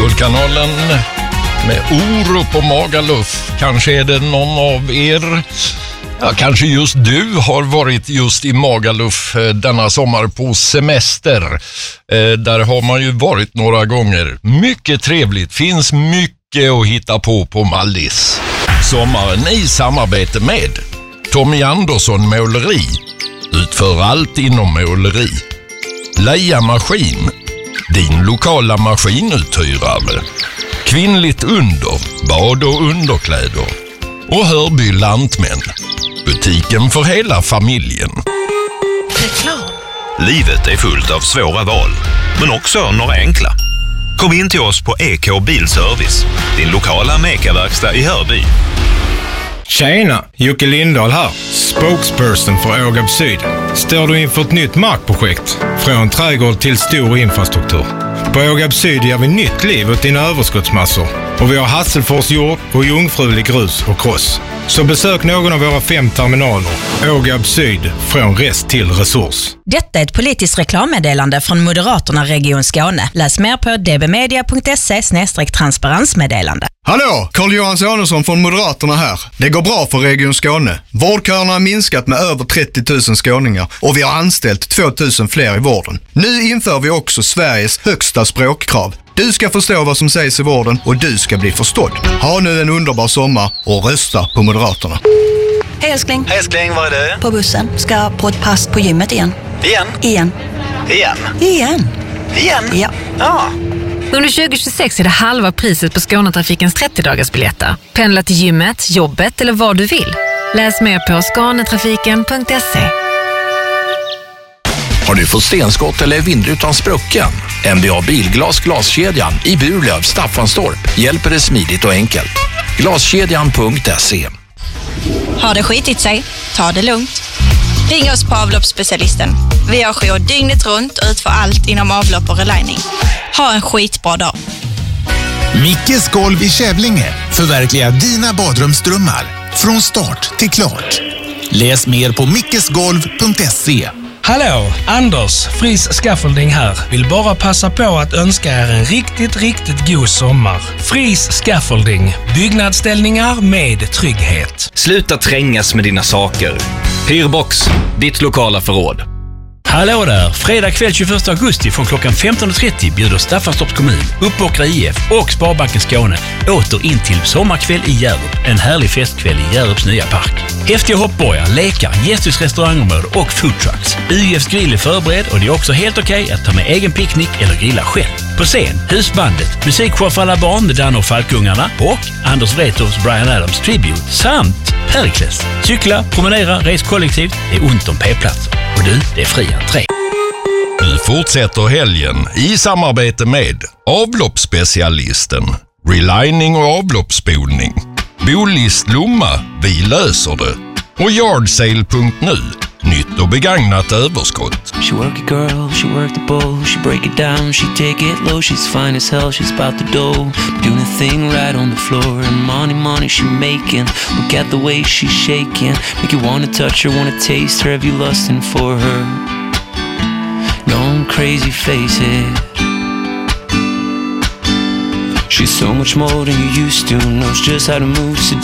Guldkanalen med Orup och Magaluf. Kanske är det någon av er, ja, kanske just du har varit just i Magaluf denna sommar på semester. Där har man ju varit några gånger. Mycket trevligt, finns mycket att hitta på Mallis. Sommaren i samarbete med Tommy Andersson Måleri. Utför allt inom måleri. Leia Maskin, din lokala maskinuthyrare. Kvinnligt under, bad och underkläder. Och Hörby Lantmän, butiken för hela familjen. Reklam. Livet är fullt av svåra val, men också några enkla. Kom in till oss på EK Bilservice, din lokala mekaverkstad i Hörby. Tjena, Jocke Lindahl här, spokesperson för Ågab Syd. Står du inför ett nytt markprojekt? Från trädgård till stor infrastruktur. På Ågab Syd ger vi nytt liv åt dina överskottsmassor. Och vi har Hasselfors jord och jungfrulig grus och kross. Så besök någon av våra 5 terminaler. Ågab Syd, från rest till resurs. Detta är ett politiskt reklammeddelande från Moderaterna Region Skåne. Läs mer på dbmedia.se/transparensmeddelande. Hallå, Carl-Johan Samuelsson från Moderaterna här. Det går bra för Region Skåne. Vårdköerna har minskat med över 30 000 skåningar och vi har anställt 2 000 fler i vården. Nu inför vi också Sveriges högsta språkkrav. Du ska förstå vad som sägs i vården och du ska bli förstådd. Ha nu en underbar sommar och rösta på Moderaterna. Hej älskling. Hej älskling, var är du? På bussen. Ska på ett pass på gymmet igen. Igen? Ja. Ja. Under 2026 är det halva priset på Skånetrafikens 30-dagarsbiljetter. Pendla till gymmet, jobbet eller vad du vill. Läs mer på skanetrafiken.se. Har du fått stenskott eller vindrutan sprucken? MBA Bilglas glaskedjan i Burlöv, Staffanstorp hjälper dig smidigt och enkelt. Glaskedjan.se. Har det skitit sig? Ta det lugnt. Ring oss på avloppsspecialisten. Vi har jour dygnet runt och utför allt inom avlopp och relining. Ha en skitbra dag. Mickes golv i Kävlinge förverkligar dina badrumsdrömmar från start till klart. Läs mer på mickesgolv.se. Hallå, Anders, Fris Scaffolding här. Vill bara passa på att önska er en riktigt god sommar. Fris Scaffolding, byggnadsställningar med trygghet. Sluta trängas med dina saker. Hyrbox, ditt lokala förråd. Hallå där! Fredag kväll 21 augusti från klockan 15.30 bjuder Staffanstorps kommun, Uppåkra IF och Sparbanken Skåne åter in till sommarkväll i Hjärup. En härlig festkväll i Hjärups nya park. Häftiga hoppborgar, lekar, gästhus restaurangområde och foodtrucks. UIFs grill är förberedd och det är också helt okej att ta med egen picknick eller grilla själv. På scen, husbandet, musikshow för alla barn med Dan och Falkungarna och Anders Wrethofs Bryan Adams Tribute samt Perikles. Cykla, promenera, res kollektivt. Det är ont om p-platser. Och du, det är fri entré. Nu fortsätter helgen i samarbete med avloppsspecialisten, relining och avloppsspolning. Bolist Lomma, vi löser det. Och yardsale.nu, nytt och begagnat överskott. She work it girl, she work the bowl, she break it down, she take it low, she's fine as hell, she's about the dough, doing a thing right on the floor, and money she making, look at the way she's shaking, make you wanna touch her, wanna taste her, have you lusting for her, going crazy, face it. She's so much more than you used to, knows just how to move, seduce